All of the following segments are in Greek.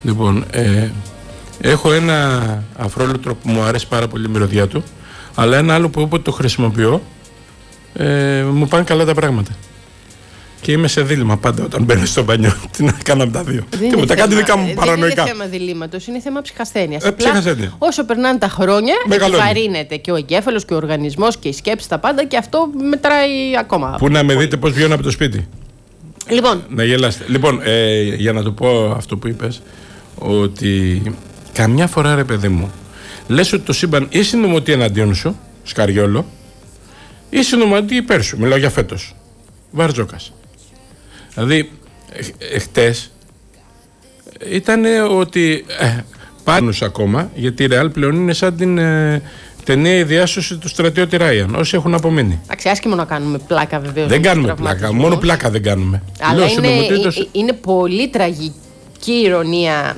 Λοιπόν, έχω ένα αφρόλουτρο που μου αρέσει πάρα πολύ η μυρωδιά του, αλλά ένα άλλο που όποτε το χρησιμοποιώ μου πάνε καλά τα πράγματα. Και είμαι σε δίλημμα πάντα όταν μπαίνω στο μπανιό. Τι να κάνω από τα δύο. Και μετά κάτι δικά μου παρανοϊκά. Δεν είναι θέμα διλήμματος, είναι θέμα ψυχασθένειας. Ψυχασθένεια. Όσο περνάνε τα χρόνια, επιβαρύνεται και ο εγκέφαλος και ο οργανισμός και η σκέψη, τα πάντα, και αυτό μετράει ακόμα. Πού να με δείτε πώς βγαίνω από το σπίτι. Λοιπόν. Να γελάστε. Λοιπόν, για να το πω αυτό που είπες, ότι καμιά φορά, ρε παιδί μου, λες ότι το σύμπαν ή συνομωτεί εναντίον σου, σκαριόλο, ή συνομωτεί υπέρ σου. Μιλάω για φέτος. Βαρτζόκας. Δηλαδή, χτες ήταν ότι πάνω ακόμα, γιατί η Ρεάλ πλέον είναι σαν την ταινία «Η διάσωση του στρατιώτη Ράιαν». Όσοι έχουν απομείνει. Εντάξει, άσχημο να κάνουμε πλάκα, βεβαίως. Δεν κάνουμε πλάκα, μόνο πλάκα δεν κάνουμε. Αλλά είναι πολύ τραγική ηρωνία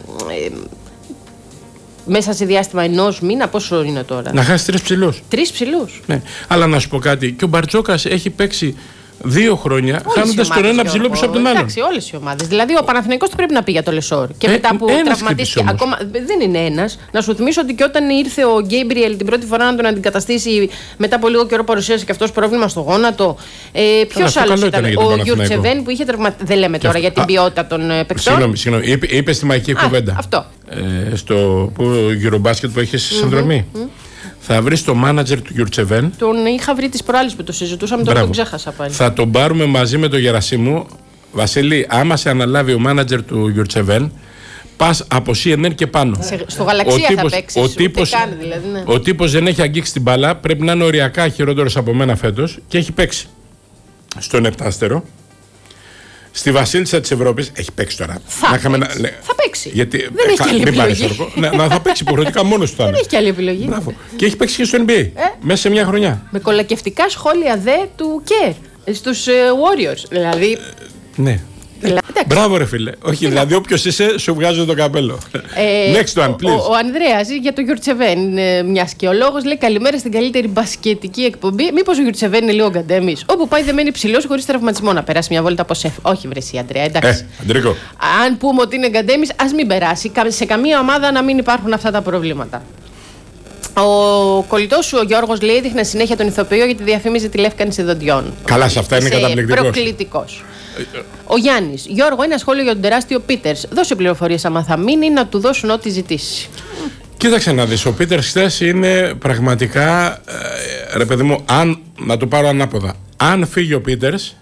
μέσα σε διάστημα ενός μήνα. Πόσο είναι τώρα? Να χάσει 3 ψηλούς. 3 ψηλούς. Ναι. Αλλά να σου πω κάτι, και ο Μπαρτζόκας έχει παίξει 2 χρόνια χάνοντας τον ένα ψηλό πίσω από τον άλλον. Εντάξει, όλες οι ομάδες. Δηλαδή, ο Παναθηναϊκός το πρέπει να πει για το Λεσόρ. Και μετά που τραυματίστηκε. Ακόμα δεν είναι ένας. Να σου θυμίσω ότι και όταν ήρθε ο Γκέιμπριελ την πρώτη φορά να τον αντικαταστήσει, μετά από λίγο καιρό παρουσίασε και αυτός πρόβλημα στο γόνατο. Ποιος άλλος ήταν? Ο Γιουρτσεβέν που είχε τραυματιστεί. Δεν λέμε τώρα για την ποιότητα των παικτών. Συγγνώμη. Είπε στη μαγική κουβέντα. Αυτό. Στο Eurobasket που έχει συνδρομή. Θα βρει το μάνατζερ του Γιουρτσεβέν. Τον είχα βρει τις προάλλες που το συζητούσαμε, τώρα τον ξέχασα πάλι. Θα τον πάρουμε μαζί με τον Γερασίμου. Βασίλη, άμα σε αναλάβει ο μάνατζερ του Γιουρτσεβέν, πας από CNN και πάνω. Στο Γαλαξία θα παίξεις, ο τύπος δεν έχει αγγίξει την μπάλα, πρέπει να είναι οριακά χειρότερος από μένα φέτος και έχει παίξει στον επτάστερο. Στη Βασίλισσα της Ευρώπης έχει παίξει τώρα. Θα παίξει. Γιατί, δεν έχει άλλη επιλογή. Θα παίξει υποχρεωτικά μόνος του. Δεν έχει και άλλη επιλογή. Μπράβο. Και έχει παίξει και στο NBA. Μέσα σε μια χρονιά. Με κολακευτικά σχόλια του Κέρ στους Warriors. Δηλαδή. Ναι. Μπράβο, ρε φίλε. Όχι, δηλαδή όποιος είσαι, σου βγάζω το καπέλο. Next one, please. Ο Ανδρέας για το Γιουρτσεβέν, μιας και ο λόγος, λέει: καλημέρα στην καλύτερη μπασκετική εκπομπή. Μήπως ο Γιουρτσεβέν είναι λίγο γκαντέμις? Όπου πάει δεν μένει ψηλός χωρίς τραυματισμό. Να περάσει μια βόλτα από σεφ. Όχι, βρεσί, Ανδρέα, εντάξει. Αντρίκο. Αν πούμε ότι είναι γκαντέμις, ας μην περάσει. Σε καμία ομάδα να μην υπάρχουν αυτά τα προβλήματα. Ο κολλητός σου, ο Γιώργος, λέει: έδειχνε συνέχεια τον ηθοποιό γιατί διαφήμιζε τη λεύκανση δοντιών. Καλά, σε αυτά είναι καταπληκτικός. Προκλητικός. Ο Γιάννης: Γιώργο, ένα σχόλιο για τον τεράστιο Πίτερς. Δώσε πληροφορίες άμα θα μείνει, να του δώσουν ό,τι ζητήσει. Κοίταξε να δεις, ο Πίτερς χθες είναι πραγματικά, ρε παιδί μου, να το πάρω ανάποδα. Αν φύγει ο Πίτερς,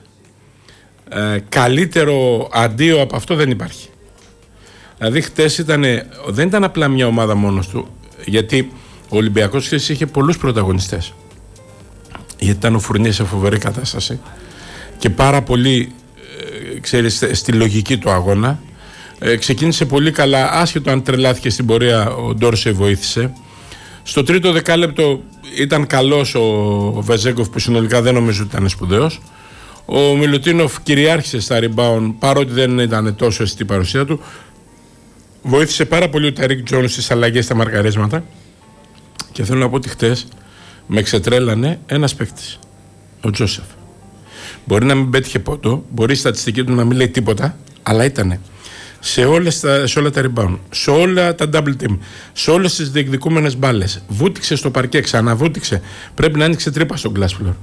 καλύτερο αντίο από αυτό δεν υπάρχει. Δηλαδή χθες δεν ήταν απλά μια ομάδα μόνος του, γιατί ο Ολυμπιακός χθες είχε πολλούς πρωταγωνιστές. Γιατί ήταν ο Φουρνιές σε φοβερή κατάσταση και πάρα πολύ, ξέρεις, στη λογική του αγώνα. Ξεκίνησε πολύ καλά, άσχετο αν τρελάθηκε στην πορεία, ο Ντόρσεϊ βοήθησε. Στο τρίτο δεκάλεπτο ήταν καλός ο Βεζέγκοφ, που συνολικά δεν νομίζω ότι ήταν σπουδαίος. Ο Μιλουτίνοφ κυριάρχησε στα rebound, παρότι δεν ήταν τόσο αισθητή η παρουσία του. Βοήθησε πάρα πολύ ο Ταρίκ Τζόνς στις αλλαγές, στα μαρκαρίσματα. Και θέλω να πω ότι χτες με ξετρέλανε ένας παίκτης, ο Τζόσεφ. Μπορεί να μην πέτυχε πόντο, μπορεί η στατιστική του να μην λέει τίποτα, αλλά ήτανε σε όλα τα rebound, σε όλα τα double team, σε όλες τις διεκδικούμενες μπάλες. Βούτυξε στο παρκέ, ξαναβούτυξε. Πρέπει να άνοιξε τρύπα στο glass floor.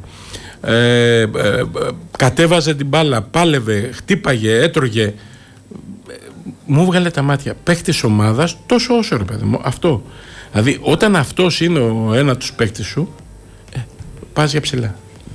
Κατέβαζε την μπάλα, πάλευε, χτύπαγε, έτρωγε. Μου βγάλε τα μάτια. Παίκτης ομάδας τόσο όσο, ρε παιδί μου. Αυτό. Δηλαδή, όταν αυτός είναι ένα τους παίκτης σου, πας για ψηλά.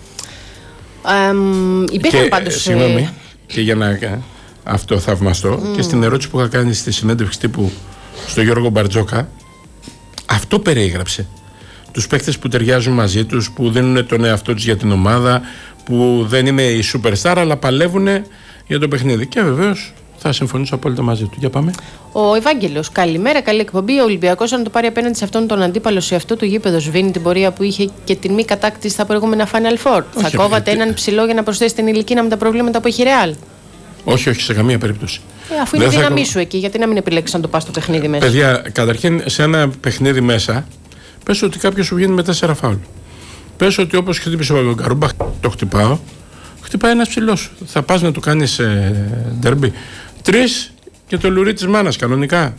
Υπήρχαν πάντως. Συγγνώμη, και για να αυτό θαυμαστώ, και στην ερώτηση που είχα κάνει στη συνέντευξη τύπου στο Γιώργο Μπαρτζόκα, αυτό περιέγραψε. Τους παίκτες που ταιριάζουν μαζί τους, που δίνουν τον εαυτό τους για την ομάδα, που δεν είναι οι superstar, αλλά παλεύουν για το παιχνίδι. Και βεβαίως θα συμφωνήσω απόλυτα μαζί του. Για πάμε. Ο Ευάγγελος: καλημέρα, καλή εκπομπή. Ο Ολυμπιακός, αν το πάρει απέναντι σε αυτόν τον αντίπαλο, σε αυτό το γήπεδο, σβήνει την πορεία που είχε και την μη κατάκτηση στα προηγούμενα Final Four. Θα κόβατε έναν ψηλό για να προσθέσει την ηλικία με τα προβλήματα που έχει η Real? Όχι, σε καμία περίπτωση. Αφού είναι δύναμή σου εκεί, γιατί να μην επιλέξεις να το πας στο παιχνίδι μέσα? Παιδιά, καταρχήν σε ένα παιχνίδι μέσα, πες ότι κάποιος σου βγαίνει με 4 φάουλ. Πες ότι όπως χτύπησε ο Καρούμπα, το χτυπάω, χτυπάει ένας ψηλός. Θα πας να του κάνεις ντερμπι. 3 και το λουρί της μάνας κανονικά.